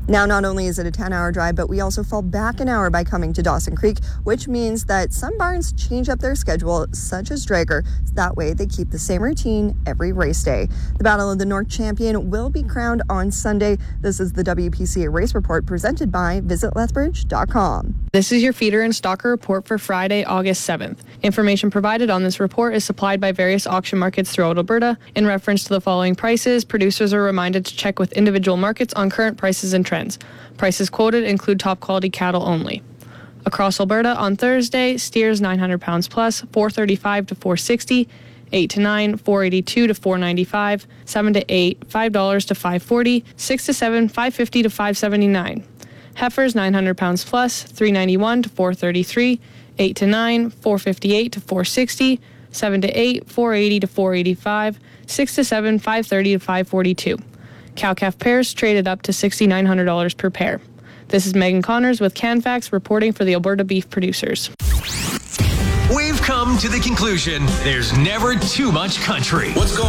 Now, not only is it a 10-hour drive, but we also fall back an hour by coming to Dawson Creek, which means that some barns change up their schedule, such as Drager. That way, they keep the same routine every race day. The Battle of the North champion will be crowned on Sunday. This is the WPCA Race Report presented by VisitLethbridge.com. This is your feeder and stocker report for Friday, August 7th. Information provided on this report is supplied by various auction markets throughout Alberta. In reference to the following prices, producers are reminded to check with individual markets on current prices and trends. Prices quoted include top quality cattle only. Across Alberta on Thursday, steers 900 pounds plus, $435 to $460, 8 to 9, $482 to $495, 7 to 8, $5 to $540, 6 to 7, $550 to $579. Heifers 900 pounds plus, $391 to $433, 8 to 9, $458 to $460, 7 to 8, $480 to $485, 6 to 7, $530 to $542. Cow-calf pairs traded up to $6,900 per pair. This is Megan Connors with CanFax reporting for the Alberta beef producers. We've come to the conclusion there's never too much country.